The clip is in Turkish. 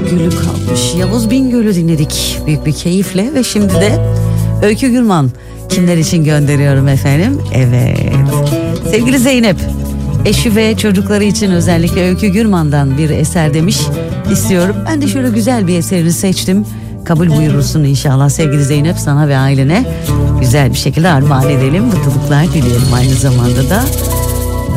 Bingöl'ü kalmış. Yavuz Bingöl'ü dinledik büyük bir keyifle ve şimdi de Öykü Gürman kimler için gönderiyorum efendim? Evet. Sevgili Zeynep, eşi ve çocukları için özellikle Öykü Gürman'dan bir eser demiş istiyorum. Ben de şöyle güzel bir eserini seçtim. Kabul buyurursun inşallah sevgili Zeynep, sana ve ailene güzel bir şekilde armağan edelim. Mutluluklar dileyelim aynı zamanda da.